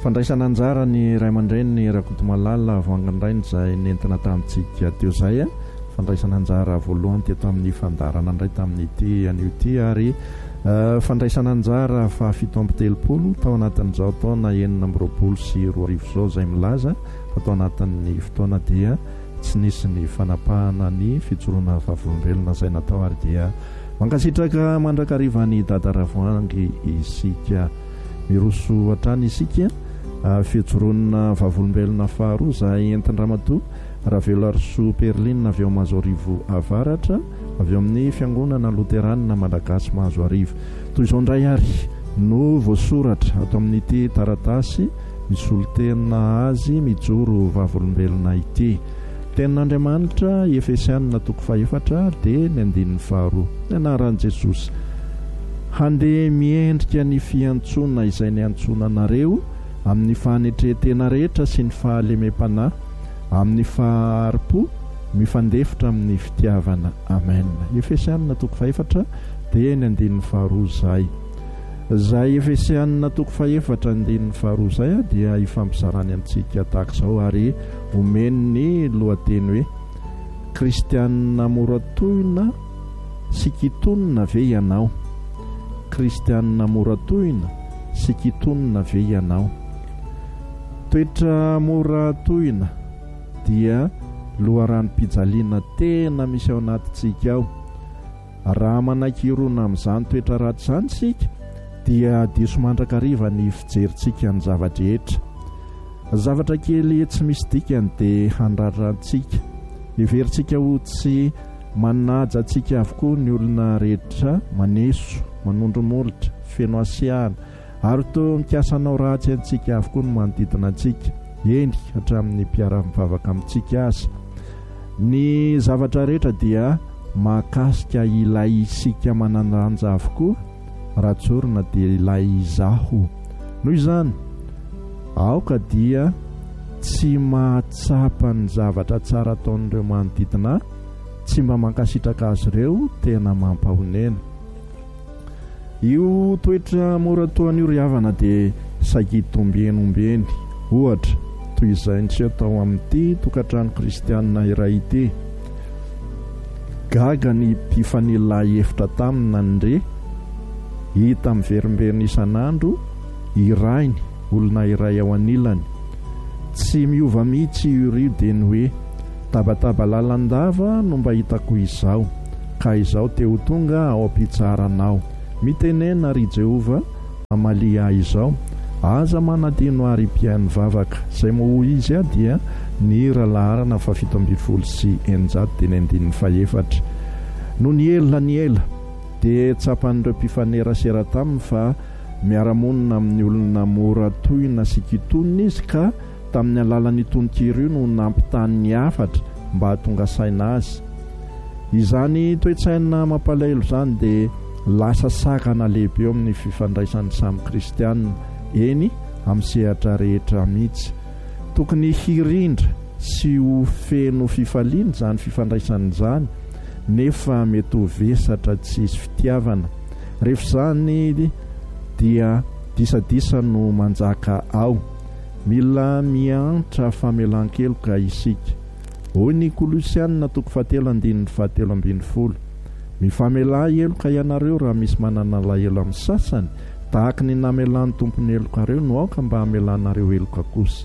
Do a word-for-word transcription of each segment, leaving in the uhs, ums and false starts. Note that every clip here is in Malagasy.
fandraisana anjara ny ray aman-dreny Rakotomalala voangandrainy izay nentina tamintsika teo izay a fandraisana anjara voalohany teto amin'ny fandarana indray tamin'ity anio ity ary fandraisana anjara fahafito amby telopolo tao anatin'izao taona enina amby roapolo sy roa arivo izao izay milaza fa tao anatin'ny fotoana dia tsy nisy ny fanapahana ny fijoroana vavolombelona izay natao ary dia mankasitraka mandrakariva ny dadaravoangy isika miroso hatrany isika fijoroana vavolombelona faharoa izay entin-dramatoa Ravelo Arso Perlina avy eo Mazoarivo avaratra avy eo amin'ny fiangonana Loteranina Malagasy Mazoarivo toy izao indray ary no voasoratra ato amin'ity taratasy misolotena azy mijoro vavolombelona ity tenin'Andriamanitra Efesianina toko fahaefatra dia ny andininy faharoa ny anaran'i Jesosy handeha miendrika ny fiantsona izay ny antsonanareo amin'ny fanetretena rehetra sy ny fahalemem-panahy amin'ny faharipo mifandefitra amin'ny fitiavana amen. Efesianina toko fahaefatra dia ny andininy faharoa izay izay Efesianina toko fahaefatra andininy faharoa izay dia ifampizarany amintsika tahaka izao ary omeny ny lohateny hoe kristianina mora tohina sy kitonina ve ianao kristianina mora tohina sy kitonina ve ianao toetra mora tohina dia loharano-pijaliana tena misy ao anatintsika ao raha mananky-irona amin'izany toetra ratsy izany sika dia diso mandrakariva ny fijerintsika ny zavadrehetra zavatra kely tsy misy dikany dia handrarantsika heverintsika ho tsy manaja antsika avokoa ny olona rehetra maneso manondromolotra feno asiahana ary toa mikasanao ratsy antsika avokoa no manodidina antsika eny hatramin'ny mpiara-mivavaka amintsika azy ny zavatra rehetra dia mahakasika ilay isika manananja avokoa raha tsorina dia ilay izaho noho izany aoka dia tsy mahatsapa ny zavatra tsara ataon'ireo manodidina tsy mba mankasitraka azy ireo tena mampahonena io toetra mora toan'io ry havana dia sakitombienombeny ohatra toy izay tsy atao amin'ity tokantrano kristianina iray ity gaga ny mpifanila efitra tamina ndre hita miverimberina isan'andro irainy olona iray ao anilany tsy miova mihitsy io rio dia ny hoe tabataba lalandava no mba hitako izao ka izao teo tonga ao ampitsaranao mitenena ry Jehova mamalia izao aza manadino ary mpiainy vavaka izay moa izy a dia ny ralaharana fa fito ambin'ny folo sy eninjato dia ny andininy fahaefatra no ny ela ny ela dia tsapan'ireo mpifanerasera taminy fa miaramonina amin'ny olona mora tohina sy kitonina izy ka tamin'ny alalan'ny tononkiro io no nampitany hafatra mba hahatonga saina azy izany toetsaina mampalahelo izany dia lasa sakana lehibe eo amin'ny fifandraisan'ny samy kristianina eny amin'ny sehatra rehetra mihitsy tokony hirindra sy ho feno fifaliana izany fifandraisan'izany nefa mety ho vesatra tsisy fitiavana rehefa izany dia disadisa no manjaka ao mila miantra famelan-keloka isika hoy ny Kolosianina toko fahatelo andininy fahatelo ambin'ny folo mifamela eloka ianareo raha misy manana lahelo amin'ny sasany tahaka ny namelan'ny tompony eloka reo no aoka mba hamelanareo eloka kosa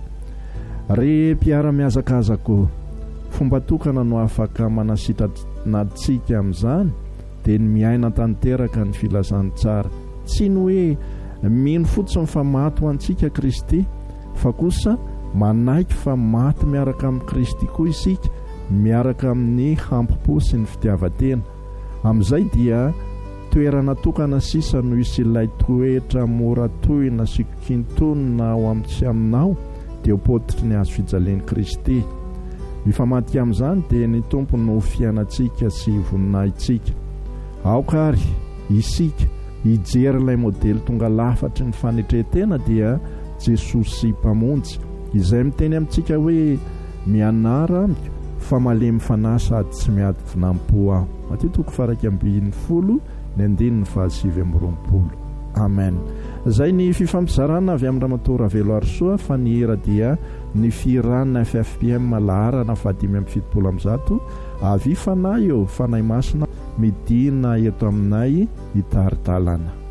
ry mpiara-miazakazako fomba tokana no afaka manasitranatsika amin'izany dia ny miaina tanteraka ny filazany tsara tsy ny hoe mino fotsiny fa maty ho antsika Kristy fa kosa manaiky fa maty miaraka amin'ny Kristy koa isika miaraka amin'ny hampompo sy ny fitiavan-tena amin'izay dia toerana tokana sisa no isy ilay toetra mora tohina sy kintonina ao amin'ny aminao dia ho potitry ny azo fijalian'i Kristy mifamatika amin'izany dia ny tompo no fiainantsika sy voninahitsika aoka ary isika hijery ilay modely tonga lafatry ny fanetretena dia Jesosy mpamonjy izay miteny amintsika hoe mianara fa malemy fanahy sady tsy miady vinam-po aho matety toko faraika ambin'ny folo ny andininy fahasivy amby roapolo amen Zay ny fifampizarana avy amin'ny Ramatoa Ravelo Arsoa fa ny hira dia ny firana F F P M laharana fahadimy amby fitopolo amby zato avy fanahy eo fanahy masina midina eto aminay hitaridalana.